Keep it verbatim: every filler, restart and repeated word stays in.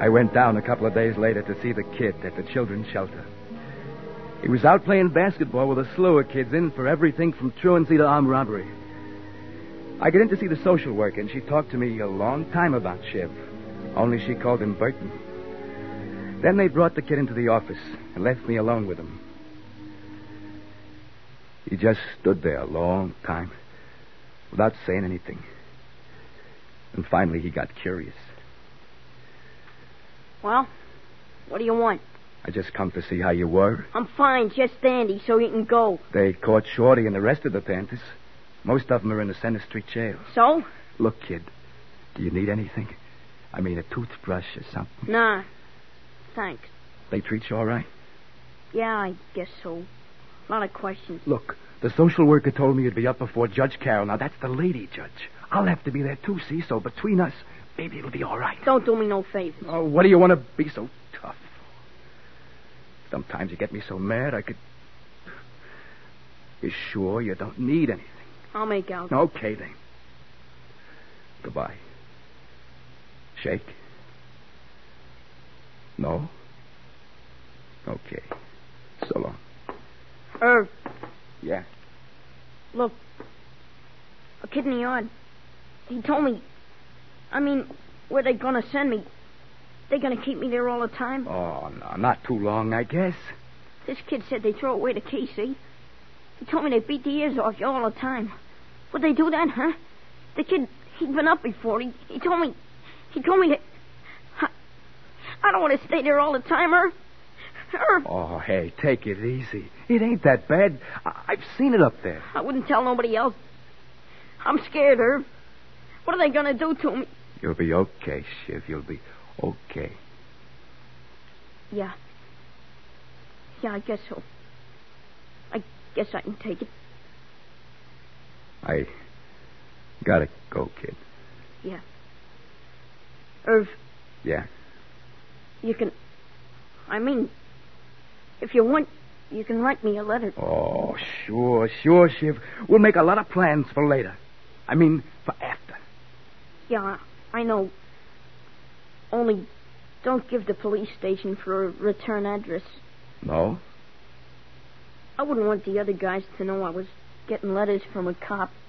I went down a couple of days later to see the kid at the children's shelter. He was out playing basketball with a slew of kids in for everything from truancy to armed robbery. I got in to see the social worker, and she talked to me a long time about Shiv, only she called him Burton. Then they brought the kid into the office and left me alone with him. He just stood there a long time without saying anything. And finally he got curious. Well, what do you want? I just come to see how you were. I'm fine, just dandy, so you can go. They caught Shorty and the rest of the Panthers. Most of them are in the Center Street jail. So? Look, kid, do you need anything? I mean, a toothbrush or something? Nah, thanks. They treat you all right? Yeah, I guess so. A lot of questions. Look, the social worker told me you'd be up before Judge Carroll. Now, that's the lady judge. I'll have to be there, too, see? So between us, maybe it'll be all right. Don't do me no favors. Oh, what do you want to be so tough? Sometimes you get me so mad I could... You sure you don't need anything? I'll make out. Okay, then. Goodbye. Shake? No? Okay. So long. Irv. Yeah? Look. A kid in the yard. He told me... I mean, where they gonna send me? They gonna keep me there all the time? Oh, no, not too long, I guess. This kid said they throw away the key, see? He told me they beat the ears off you all the time. Would they do that, huh? The kid, he'd been up before. He, he told me... He told me that... I, I don't want to stay there all the time, Irv. Irv. Oh, hey, take it easy. It ain't that bad. I, I've seen it up there. I wouldn't tell nobody else. I'm scared, Irv. What are they gonna do to me? You'll be okay, Shiv. You'll be okay. Yeah. Yeah, I guess so. I guess I can take it. I gotta go, kid. Yeah. Irv. Yeah? You can... I mean, if you want, you can write me a letter. Oh, sure, sure, Shiv. We'll make a lot of plans for later. I mean, for after. Yeah, I know. Only don't give the police station for a return address. No? I wouldn't want the other guys to know I was getting letters from a cop.